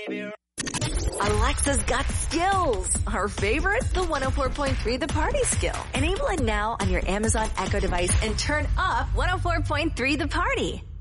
Alexa's got skills. Her favorite, the 104.3 The Party skill. Enable it now on your Amazon Echo device and turn up 104.3 The Party.